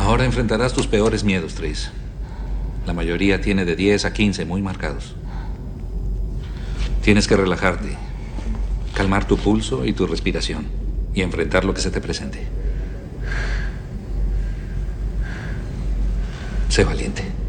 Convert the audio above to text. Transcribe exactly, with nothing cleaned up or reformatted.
Ahora enfrentarás tus peores miedos, Tris. La mayoría tiene de diez a quince muy marcados. Tienes que relajarte, calmar tu pulso y tu respiración y enfrentar lo que se te presente. Sé valiente.